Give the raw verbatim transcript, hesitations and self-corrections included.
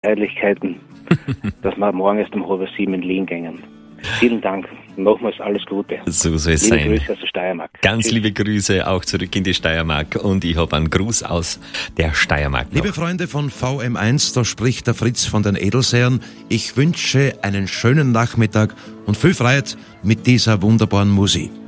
Feierlichkeiten, dass wir morgen erst um halb sieben in Lien gehen. Vielen Dank. Nochmals alles Gute. So soll es liebe sein. Grüße aus der Steiermark. Ganz Tschüss. liebe Grüße auch zurück in die Steiermark und ich habe einen Gruß aus der Steiermark noch. Liebe Freunde von V M eins, da spricht der Fritz von den Edelsehern. Ich wünsche einen schönen Nachmittag und viel Freude mit dieser wunderbaren Musik.